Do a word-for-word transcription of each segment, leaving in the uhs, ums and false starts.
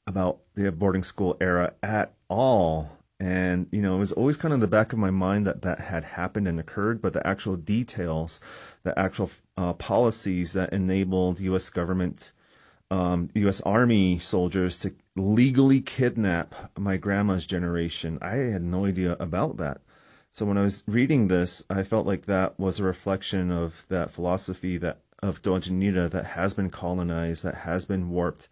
about the boarding school era at all. And, you know, it was always kind of in the back of my mind that that had happened and occurred, but the actual details, the actual uh, policies that enabled U S government, um, U S Army soldiers to legally kidnap my grandma's generation, I had no idea about that. So when I was reading this, I felt like that was a reflection of that philosophy that of Doji Nira that has been colonized, that has been warped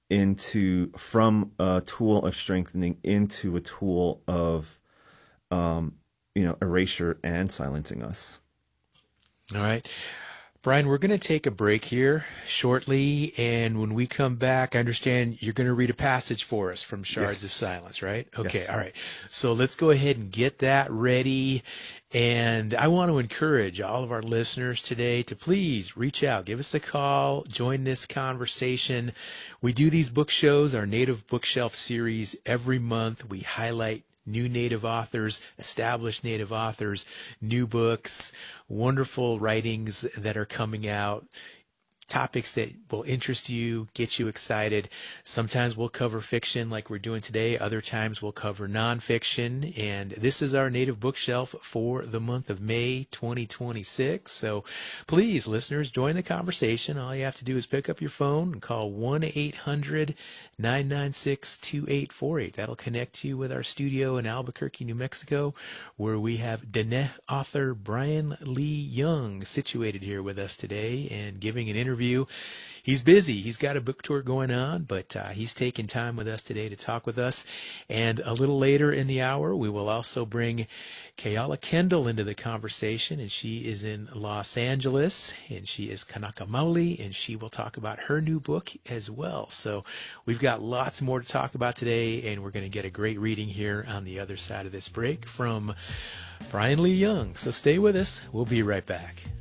into from a tool of strengthening into a tool of um, you know erasure and silencing us. All right. Brian, we're going to take a break here shortly, and when we come back, I understand you're going to read a passage for us from Shards of Yes. Silence, right? Okay, Yes. all right. So let's go ahead and get that ready. And I want to encourage all of our listeners today to please reach out, give us a call, join this conversation. We do these book shows, our Native Bookshelf series, every month. We highlight new Native authors, established Native authors, new books, wonderful writings that are coming out, topics that will interest you, get you excited. Sometimes we'll cover fiction like we're doing today. Other times we'll cover nonfiction. And this is our Native Bookshelf for the month of May twenty twenty-six. So please, listeners, join the conversation. All you have to do is pick up your phone and call one eight hundred nine nine six two eight four eight. That'll connect you with our studio in Albuquerque, New Mexico, where we have Diné author Brian Lee Young situated here with us today and giving an interview. He's busy. He's got a book tour going on, but uh, he's taking time with us today to talk with us. And a little later in the hour, we will also bring Kayala Kendall into the conversation, and she is in Los Angeles, and she is Kanaka Maoli, and she will talk about her new book as well. So we've got lots more to talk about today, and we're going to get a great reading here on the other side of this break from Brian Lee Young. So stay with us. We'll be right back.